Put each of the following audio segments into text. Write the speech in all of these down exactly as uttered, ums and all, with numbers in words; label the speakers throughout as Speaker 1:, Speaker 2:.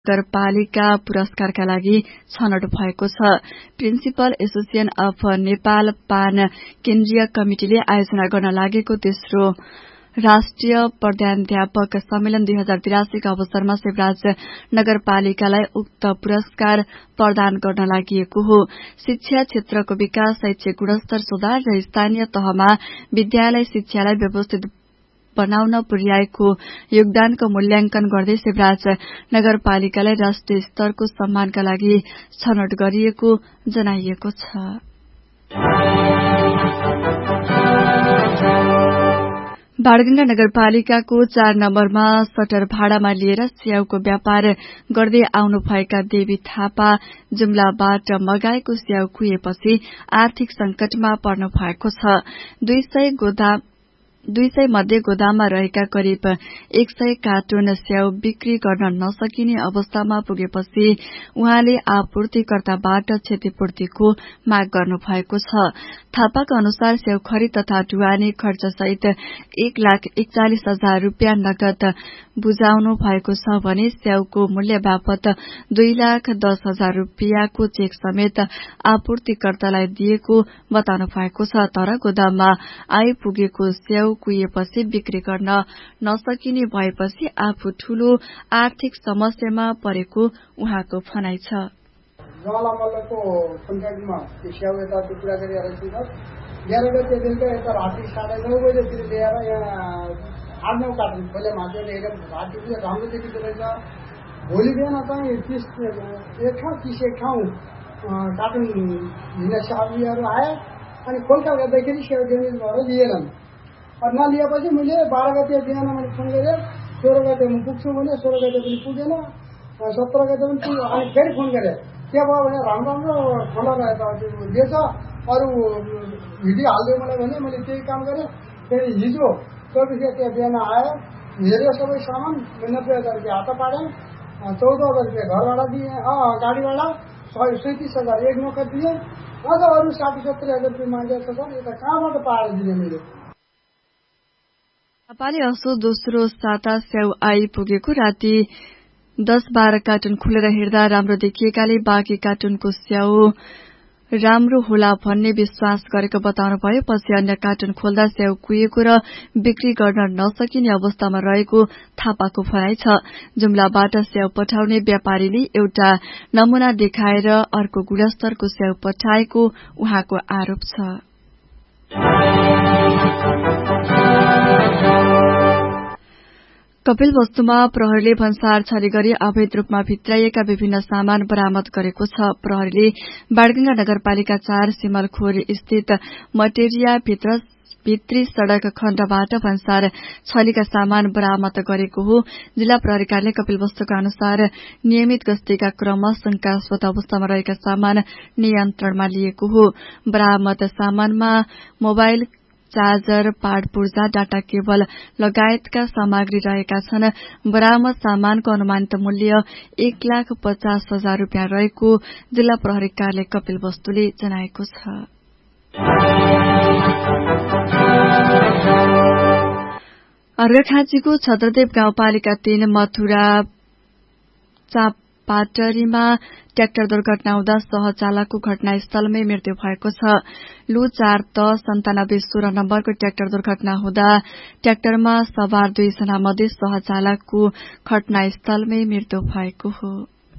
Speaker 1: नगरपालिका पुरस्कारका लागि छनौट भएको छ। प्रिन्सिपल एसोसिएसन अफ नेपाल पान केन्द्रीय कमिटिले आयोजना गर्न लागेको तेस्रो राष्ट्रिय प्रधानाध्यापक सम्मेलन दुई हजार तिरासीका अवसरमा शिवराज नगरपालिकालाई उक्त पुरस्कार प्रदान गर्न लागि हो। शिक्षा क्षेत्रको विकास, शैक्षिक गुणस्तर सुधार र स्थानीय तहमा विद्यालय शिक्षालाई व्यवस्थित बनाउन पुर्याएको योगदानको मूल्याङ्कन गर्दै शिवराज नगरपालिकालाई राष्ट्रिय स्तरको सम्मानका लागि छनौट गरिएको जनाइएको छ। बाणगंगा नगरपालिकाको चार नम्बरमा सटर भाडामा लिएर स्याउको व्यापार गर्दै आउनुभएका देवी थापा जुम्लाबाट मगाएको स्याउ खुएपछि आर्थिक संकटमा पर्नु भएको छ। दुई सय गोदाम दुई सय मध्ये गोदाममा रहेका करिब एक सय कार्टुन स्याउ बिक्री गर्न नसकिने अवस्थामा पुगेपछि उहाँले आपूर्तिकर्ताबाट क्षतिपूर्तिको माग गर्नु भएको छ। थापाका अनुसार स्याउ खरिद तथा ढुवानी खर्च सहित एक लाख एकचालिस हजार रूपियाँ नगद बुझाउनु भएको छ भने स्याउको मूल्य बापत दुई लाख दस हजार रूपियाँको चेक समेत आपूर्तिकर्तालाई दिएको बताउनु भएको छ। तर गोदाममा आइपुगेको स्याउ कुहिएपछि बिक्री गर्न नसकिने भएपछि आफू ठूलो आर्थिक समस्यामा परेको उहाँको भनाइ छ।
Speaker 2: जलामल्लको कन्ट्र्याक्टमा स्याउ यता त्यो कुरा गरिरहेको छु। ग्यारह बजे बेलुका यता राति साढे नौ बजेतिर ल्याएर यहाँ आठ नौ कार्टुन खोले मान्छे लिएर भाटी पनि राम्रो देखिँदो रहेछ। भोलि बिहान चाहिँ तिस एक ठाउँ तिस एक ठाउँ कार्टुन हिँड्ने साथीहरू आए अनि खोल्का गर्दाखेरि स्याउ ड्यामेज भएर लिएनन्। नलिएपछि मैले बाह्र गते बिहान मैले फोन गरेँ, सोह्र गते म पुग्छु भने सोह्र गते पनि पुगेन, सत्र गते पनि पुग्यो। अनि फेरि फोन गरेँ के भयो भने राम्रो राम्रो ठन्डा रहेछ अरू भिडियो हालिदियो मलाई भने मैले त्यही काम गरेँ। फेरि हिजो चौबिस गते बिहान आयो, हेऱ्यो सबै सामान, नब्बे हजार रुपियाँ हात पाडेँ, चौध हजार रुपियाँ घर भाडा दिएँ, गाडी भाडा सैतिस हजार एक नोकर दिएँ, अझ अरू साठी सत्तरी हजार रुपियाँ मागेको छ। सर यता कहाँबाट पाएर दिने मैले?
Speaker 1: थापाले असो दोस्रो साता स्याउ आइपुगेको राति दस बाह्र कार्टुन खुलेर हेर्दा राम्रो देखिएकाले बाँकी कार्टुनको स्याउ राम्रो होला भन्ने विश्वास गरेको बताउनु भयो। पछि अन्य कार्टुन खोल्दा स्याउ कुहिएको र बिक्री गर्न नसकिने अवस्थामा रहेको थापाको भनाइ छ। जुम्लाबाट स्याउ पठाउने व्यापारीले एउटा नमूना देखाएर अर्को गुणस्तरको स्याउ पठाएको उहाँको आरोप छ। कपिलवस्तुमा प्रहरीले भन्सार छरी गरी अवैध रूपमा भित्राइएका विभिन्न सामान बरामद गरेको छ। प्रहरीले बाणगंगा नगरपालिका चार सिमलखोर स्थित मटेरिया भित्र भित्री सड़क खण्डबाट भन्सार छलीका सामान बरामद गरेको हो। जिल्ला प्रहरी कार्यालय कपिलवस्तुका अनुसार नियमित गस्तीका क्रममा शंकास्पद अवस्थामा रहेका सामान नियन्त्रणमा लिएको हो। बरामद सामानमा मोबाइल, चार्जर, पाड पूर्जा, डाटा केबल लगायतका सामग्री रहेका छन्। बरामद सामानको अनुमानित मूल्य एक लाख पचास हजार रूपियाँ रहेको जिल्ला प्रहरी कार्यालय कपिलवस्तुले जनाएको छ। अर्घाखाँचीको छत्रदेव गाउँपालिका तीन मथुरा चापाटरीमा ट्र्याक्टर दुर्घटना हुँदा सहचालकको घटनास्थलमै मृत्यु भएको छ। लु चार त सन्तानब्बे सोह्र नम्बरको ट्र्याक्टर दुर्घटना हुँदा ट्र्याक्टरमा सवार दुईजना मध्ये सहचालकको घटनास्थलमै मृत्यु भएको हो।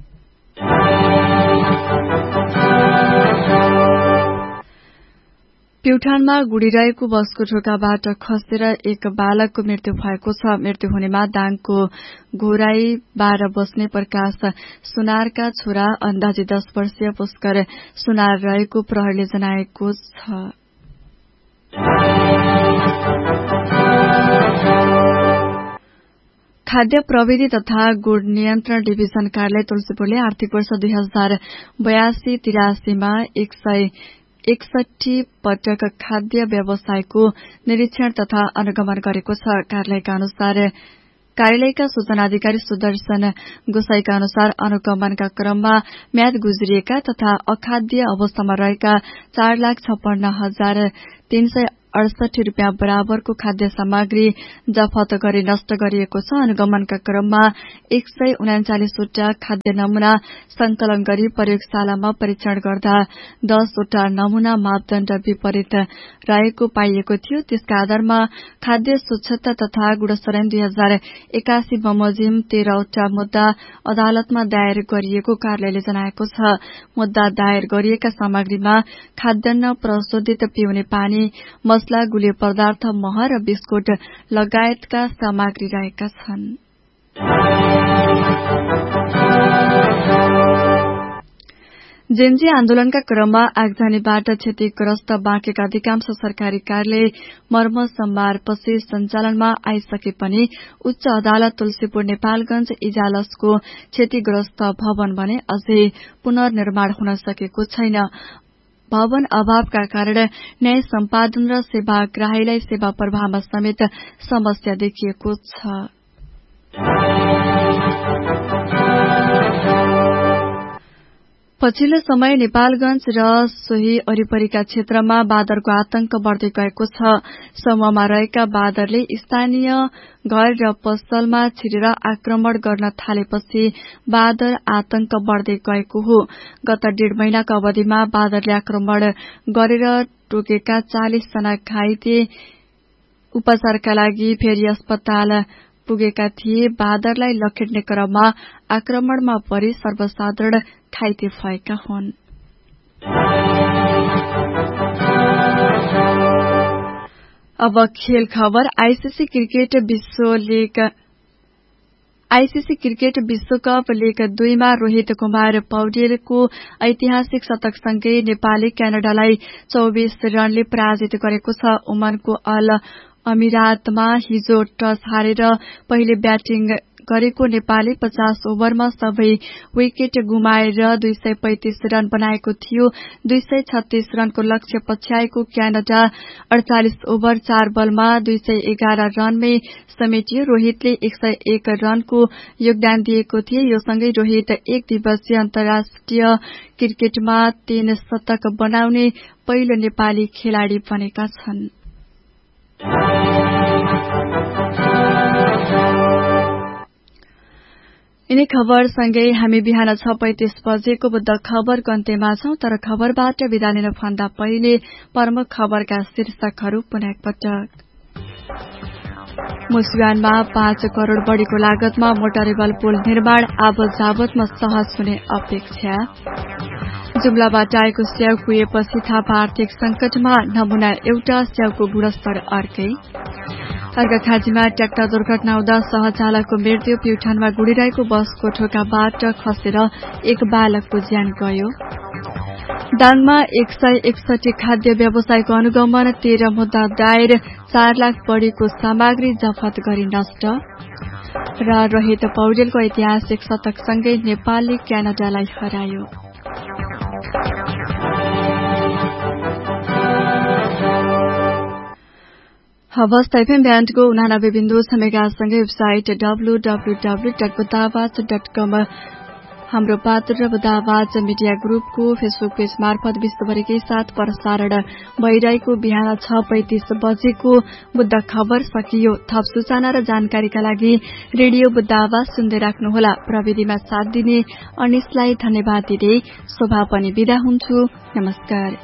Speaker 1: प्युठानमा गुडिरहेको बसको ढोकाबाट खसेर एक बालकको मृत्यु भएको छ। मृत्यु हुनेमा दाङको घोराई बाह्र बस्ने प्रकाश सुनारका छोरा अन्दाजी दस वर्षीय पुष्कर सुनार रहेको प्रहरीले जनाएको छ। खाद्य प्रविधि तथा गुण नियन्त्रण डिभिजन कार्यालय तुलसीपुरले आर्थिक वर्ष दुई हजार बयासी तिरासीमा एक सय एकसठी पटक खाद्य व्यवसायको निरीक्षण तथा अनुगमन गरेको छ। कार्यालयका अनुसार कार्यालयका सूचना अधिकारी सुदर्शन गोसाईका अनुसार अनुगमनका क्रममा म्याद गुज्रिएका तथा अखाद्य अवस्थामा रहेका चार लाख छप्पन्न हजार तीन सय अडसठी रूपियाँ बराबरको खाद्य सामग्री जफत गरी नष्ट गरिएको छ। अनुगमनका क्रममा एक सय उनाचालिसवटा खाद्य नमूना संकलन गरी प्रयोगशालामा परीक्षण गर्दा दसवटा नमूना मापदण्ड विपरीत रहेको पाइएको थियो। त्यसका आधारमा खाद्य स्वच्छता तथा गुणस्तरण दुई हजार एकासी बमोजिम तेह्रवटा मुद्दा अदालतमा दायर गरिएको कार्यालयले जनाएको छ। मुद्दा दायर गरिएका सामग्रीमा खाद्यान्न, प्रशोधित पिउने पानी, मसला, गुलियो पदार्थ, मह र बिस्कुट लगायतका सामग्री रहेका छन्। जेन्जी आन्दोलनका क्रममा आगजनीबाट क्षतिग्रस्त बाँकेका अधिकांश सरकारी कार्यालय मर्म सोमबारपछि सञ्चालनमा आइसके पनि उच्च अदालत तुलसीपुर नेपालगंज इजालसको क्षतिग्रस्त भवन भने अझै पुनर्निर्माण हुन सकेको छैन। भवन अभावका कारण न्याय सम्पादन र सेवाग्राहीलाई सेवा प्रवाहमा समेत समस्या देखिएको छ। पछिल्लो समय नेपालगंज र सोही वरिपरिका क्षेत्रमा बाँदरको आतंक बढ़दै गएको छ। समूहमा रहेका बाँदरले स्थानीय घर र पसलमा छिरेर आक्रमण गर्न थालेपछि बाँदर आतंक बढ़दै गएको हो। गत डेढ़ महिनाको अवधिमा बाँदरले आक्रमण गरेर टोकेका चालिस जना घाइते उपचारका लागि फेरि अस्पताल पुगेका थिए। बाँदरलाई लखेट्ने क्रममा आक्रमणमा परि सर्वसाधारण घाइते भएका हुन्। अब खेल खबर। आईसीसी क्रिकेट विश्व लीग आईसीसी क्रिकेट विश्वकप लीग दुईमा रोहित कुमार पौडेलको ऐतिहासिक शतकसँगै नेपालले क्यानाडालाई चौबीस रनले पराजित गरेको छ। ओमनको अल अमिरातमा हिजो टस हारेर पहिले ब्याटिङ गरेको नेपालले पचास ओभरमा सबै विकेट गुमाएर दुई सय पैंतिस रन बनाएको थियो। दुई सय छत्तीस रनको लक्ष्य पछ्याएको क्यानाडा अड़चालिस ओभर चार बलमा दुई सय एघार रनमै समेटियो। रोहितले एक सय एक रनको योगदान दिएको थिए। यो सँगै रोहित एक दिवसीय अन्तर्राष्ट्रिय क्रिकेटमा तीन शतक बनाउने पहिलो नेपाली खेलाड़ी बनेका छन्। यिनै खबरसँगै हामी बिहान छ पैंतिस बजेको बुद्ध खबरको अन्त्यमा छौं। तर खबरबाट विदा लिनुभन्दा पहिले प्रमुख खबरका शीर्षकहरू पुनः एकपटक। मुस्लियानमा पाँच करोड़ बढ़ीको लागतमा मोटरेबल पुल निर्माण आवत-जावतमा सहज हुने अपेक्षा। जुम्लाबाट आएको स्याउ कुहिएपछि थापा आर्थिक संकटमा, नमूना एउटा स्याउको गुणस्तर अर्कै। अर्घाखाँचीमा ट्र्याक्टर दुर्घटना हुँदा सहचालकको मृत्यु। प्युठानमा गुडिरहेको बसको ठोकाबाट खसेर एक बालकको ज्यान गयो। दाङमा एक सय एकसठी खाद्य व्यवसायको अनुगमन, तेह्र मुद्दा दायर, चार लाख बढ़ीको सामग्री जफत गरी नष्ट। र रोहित पौडेलको ऐतिहासिक शतकसँगै नेपालले क्यानाडालाई हरायो। हवस् एफएम ब्यान्डको उनानब्बे बिन्दु छ मेगासँगै website W W W dot बुदावाच dot कम, हाम्रो पात्र र बुदावाच मिडिया ग्रुपको फेसबुक पेज मार्फत विश्वभरिकै साथ प्रसारण भइरहेको बिहान छ पैंतिस बजेको बुद्ध खबर सकियो। थप सूचना र जानकारीका लागि रेडियो बुदावाच सुन्दै राख्नुहोला। प्रविधिमा साथ दिने अनिसलाई धन्यवाद दिँदै शोभा पनि बिदा हुन्छु। नमस्कार।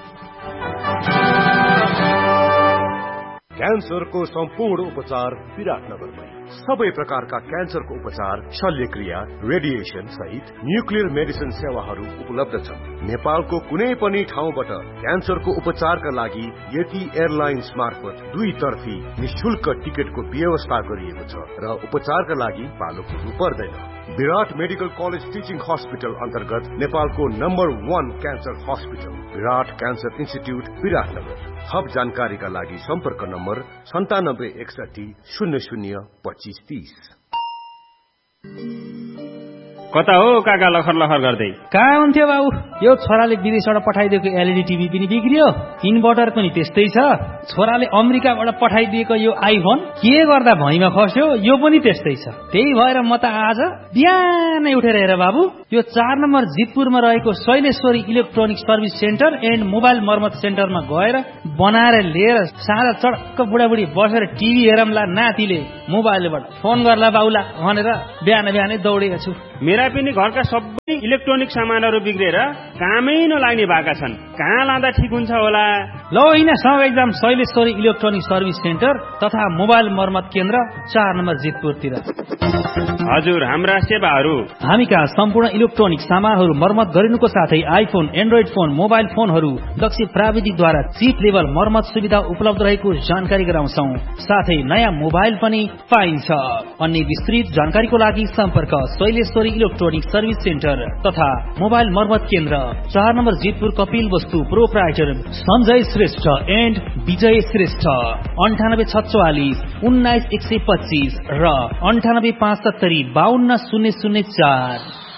Speaker 3: क्यान्सरको सम्पूर्ण उपचार विराटनगरमै। सबै प्रकारका क्यान्सरको उपचार, शल्यक्रिया, रेडिएसन सहित न्युक्लियर मेडिसिन सेवाहरू उपलब्ध छन्। नेपालको कुनै पनि ठाउँबाट क्यान्सरको उपचारका लागि यति एयरलाइन्स मार्फत दुई तर्फी निशुल्क टिकटको व्यवस्था गरिएको छ र उपचारका लागि पालो पुग्नु पर्दैन। विराट मेडिकल कलेज टिचिङ हस्पिटल अन्तर्गत नेपालको नम्बर वन क्यान्सर हस्पिटल विराट क्यान्सर इन्स्टिट्यूट विराटनगर। थप जानकारीका लागि सम्पर्क नम्बर सन्तानब्बे एकसठी शून्य शून्य पच्चीस तीस।
Speaker 4: कता हो काका लखर लखर गर्दै?
Speaker 5: कहाँ हुन्थ्यो बाबु, यो छोराले विदेशबाट पठाइदिएको एलइडी टिभी पनि बिग्रियो, इन्भर्टर पनि त्यस्तै छ। छोराले अमेरिकाबाट पठाइदिएको यो आइफोन के गर्दा भैँमा खस्यो, यो पनि त्यस्तै छ। त्यही भएर म त आज बिहानै उठेर हेर बाबु, यो चार नम्बर जितपुरमा रहेको Shaileshwari electronic service centre and mobile मर्मत सेन्टरमा गएर बनाएर लिएर साँझ चडक्क बुढाबुढी बसेर टिभी हेरमला, नातिले मोबाइलबाट फोन गर्ला बाउला भनेर बिहान बिहानै दौडेको छु।
Speaker 4: मेरा पनि घरका सबै इलेक्ट्रोनिक सामानहरू बिग्रेर कामै नलाग्ने भएका छन्। कहाँ लाँदा ठिक हुन्छ होला?
Speaker 5: ल होइन, सँगै जाम शैलेश्वरी इलेक्ट्रोनिक सर्भिस सेन्टर तथा मोबाइल मर्मत केन्द्र चार नम्बर जितपुरतिर।
Speaker 4: हजुर, हाम्रा सेवाहरू
Speaker 5: हामी कहाँ सम्पूर्ण इलेक्ट्रोनिक सामानहरू मर्मत गरिनुको साथै आइफोन, एन्ड्रोइड फोन, मोबाइल फोनहरू दक्ष प्राविधिकद्वारा चिप लेभल मर्मत सुविधा उपलब्ध रहेको जानकारी गराउँछौं। साथै नयाँ मोबाइल पनि पाइन्छ। अन्य विस्तृत जानकारीको लागि सम्पर्क शैलेश्वरी इलेक्ट्रोनिक सर्भिस सेन्टर तथा मोबाइल मर्मत केन्द्र चार नम्बर जितपुर कपिल वस्तु प्रोप्राइटर सञ्जय श्रेष्ठ एन्ड विजय श्रेष्ठ अन्ठानब्बे छत्वालिस उन्नाइस एक सय पच्चीस र अन्ठानब्बे पाँच सत्तरी बाहन्न शून्य शून्य चार।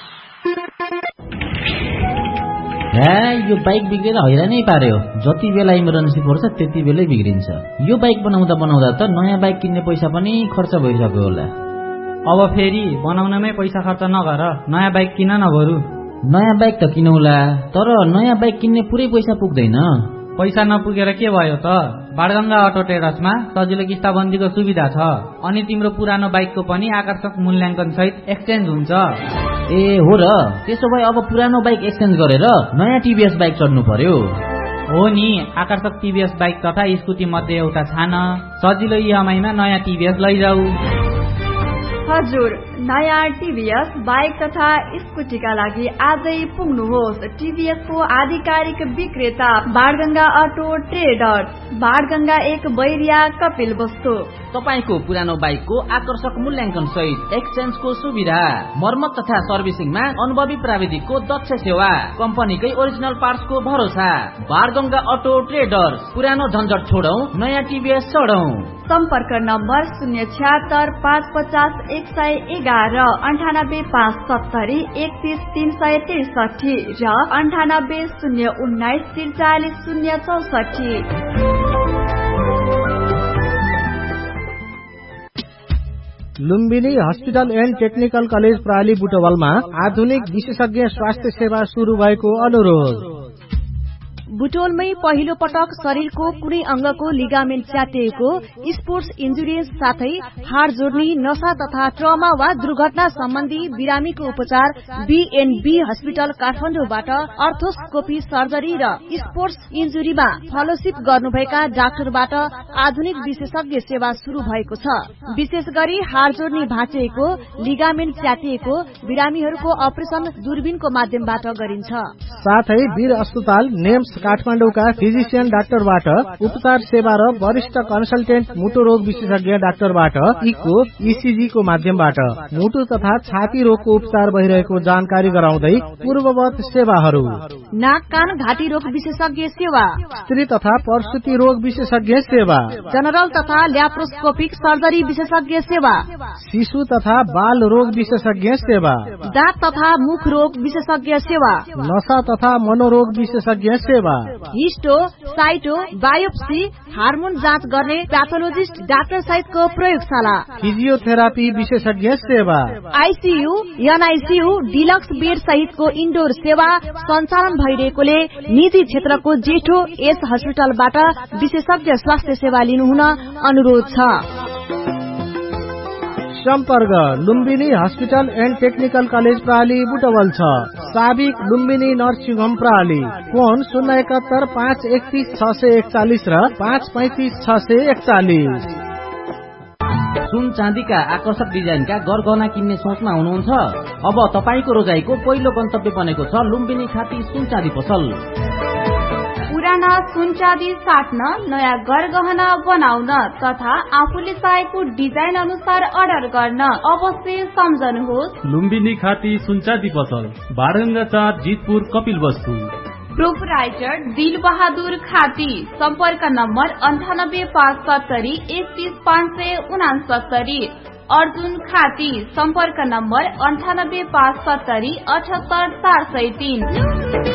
Speaker 6: यो बाइक बिग्रेर हैरानै पार्यो। जति बेला इमर्जेन्सी पर्छ त्यति बेलै बिग्रिन्छ। यो बाइक बनाउँदा बनाउँदा त नयाँ बाइक किन्ने पैसा पनि खर्च भइसक्यो होला।
Speaker 7: अब फेरि बनाउनमै पैसा खर्च नगर, नयाँ बाइक किन न बरु।
Speaker 6: नयाँ बाइक त किनौला, तर नयाँ बाइक किन्ने पुरै पैसा पुग्दैन।
Speaker 7: पैसा नपुगेर के भयो त? बाणगंगा अटो ट्रेडर्समा सजिलो किस्ताबन्दीको सुविधा छ, अनि तिम्रो पुरानो बाइकको पनि आकर्षक मूल्याङ्कन सहित एक्सचेन्ज हुन्छ।
Speaker 6: ए हो र, त्यसो भए अब पुरानो बाइक एक्सचेन्ज गरेर नयाँ टिभीएस बाइक चढ्नु पर्यो।
Speaker 7: हो नि, आकर्षक टिभीएस बाइक तथा स्कुटी मध्ये एउटा छान, सजिलो इएमआईमा नयाँ टिभीएस लैजाऊ।
Speaker 1: हजुर, नयाँ टिभीएस बाइक तथा स्कुटीका लागि आजै पुग्नुहोस्। टिभीएस को आधिकारिक विक्रेता बाणगंगा अटो ट्रेडर्स, बाणगंगा एक बैरिया कपिल वस्तु।
Speaker 6: तपाईको पुरानो बाइकको आकर्षक मूल्याङ्कन सहित एक्सचेन्जको सुविधा, मर्मत तथा सर्भिसिङमा अनुभवी प्राविधिकको दक्ष सेवा, कम्पनीकै ओरिजिनल पार्ट्सको भरोसा। बाणगंगा अटो ट्रेडर्स, पुरानो झन्झट छोडौं, नयाँ टिभीएस चढौं।
Speaker 1: सम्पर्क नम्बर शून्य छ्यात्तर पाँच पचास एक सय एघार अन्ठानब्बे पाँच सत्तरी एकतीस तीन सय त्रिसठी र अन्ठानब्बे शून्य उन्नाइस त्रिचालिस शून्य चौसठी।
Speaker 8: Lumbini hospital and technical college प्राली बुटवलमा आधुनिक विशेषज्ञ स्वास्थ्य सेवा शुरू भएको अनुरोध।
Speaker 9: बुटोलमै पहिलो पटक शरीरको कुनै अंगको लिगामेन्ट च्यातिएको, स्पोर्ट्स इन्जुरिज साथै हाड जोड्नी, नशा तथा ट्रमा वा दुर्घटना सम्बन्धी बिरामीको उपचार बीएनबी हस्पिटल काठमाडौँबाट अर्थोस्कोपी सर्जरी र स्पोर्ट्स इन्जुरीमा फेलोशिप गर्नुभएका डाक्टरबाट आधुनिक विशेषज्ञ सेवा शुरू भएको छ। विशेष गरी हाड जोड्नी भाँचिएको, लिगामेन्ट च्यातिएको बिरामीहरूको अपरेसन दूरबीनको माध्यमबाट गरिन्छ।
Speaker 8: साथै वीर अस्पताल नेम्स काठमाडौँका फिजिशियन डाक्टरबाट उपचार सेवा र वरिष्ठ कन्सल्टेन्ट मुटु रोग विशेषज्ञ डाक्टरबाट इको इसिजी को माध्यमबाट मुटु तथा छाती रोगको उपचार भइरहेको जानकारी गराउँदै पूर्ववत सेवाहरू:
Speaker 9: नाक कान घाँटी रोग विशेषज्ञ सेवा,
Speaker 8: स्त्री तथा प्रसुति रोग विशेषज्ञ सेवा,
Speaker 9: जनरल तथा ल्याप्रोस्कोपिक सर्जरी विशेषज्ञ सेवा,
Speaker 8: शिशु तथा बाल रोग विशेषज्ञ सेवा,
Speaker 9: दाँत तथा मुख रोग विशेषज्ञ सेवा,
Speaker 8: नशा तथा मनोरोग विशेषज्ञ सेवा,
Speaker 9: हिस्टो, साइटो, बायोप्सी, हार्मोन जाँच गर्ने प्याथोलोजिस्ट डाक्टर सहितको प्रयोगशाला,
Speaker 8: फिजियोथेरापी विशेषज्ञ सेवा,
Speaker 9: आइसियू, एनआइसियू, डिलक्स बेड सहितको इन्डोर सेवा सञ्चालन भइरहेकोले निजी क्षेत्रको जेठो एस हस्पिटलबाट विशेषज्ञ स्वास्थ्य सेवा लिनुहुन अनुरोध छ।
Speaker 8: सम्पर्क Lumbini hospital and technical college प्राली Butwal छ। साबिक लुम्बिनी नर्सिङ होम प्राली। फोन शून्य एकात्तर पाँच एकतीस छ सय एकचालिस र पाँच पैंतिस छ सय एकचालिस।
Speaker 6: सुन चाँदीका आकर्षक डिजाइनका गरगहना किन्ने सोचमा हुनुहुन्छ? अब तपाईको रोजाइको पहिलो गन्तव्य बनेको छ लुम्बिनी खाती सुन चाँदी पसल।
Speaker 1: पुराना सुनचाँदी साट्न, नयाँ गरगहना बनाउन तथा आफूले चाहेको डिजाइन अनुसार अर्डर गर्न अवश्य सम्झनुहोस्
Speaker 5: लुम्बिनी खाती सुनचाँदी पसल, बाणगंगा चार, जितपुर, कपिल वस्तु।
Speaker 1: प्रोपराइटर दिल बहादुर खाती। सम्पर्क नम्बर अन्ठानब्बे पाँच सत्तरी एकतीस पाँच सय उनासत्तरी
Speaker 10: अर्जुन खाती। सम्पर्क नम्बर अन्ठानब्बे पाँच सत्तरी अठहत्तर चार सय तीन।